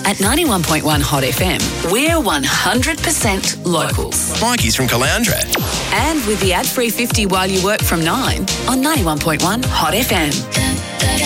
At 91.1 Hot FM, we're 100% locals. Mikey's from Caloundra. And with the ad-free 50 while you work from 9 on 91.1 Hot FM.